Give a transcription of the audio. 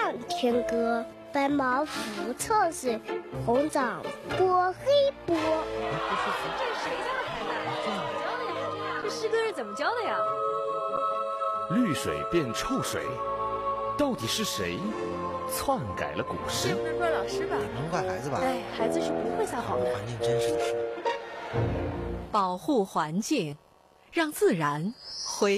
唱天歌，白毛浮侧水，红掌拨黑拨。 这是谁家的孩子？怎么教的呀？这诗歌是怎么教的呀？ 绿水变臭水，到底是谁篡改了古诗？ 这不能怪老师吧？ 也不能怪孩子吧？ 哎，孩子是不会撒谎的。 环境真实的是， 保护环境，让自然回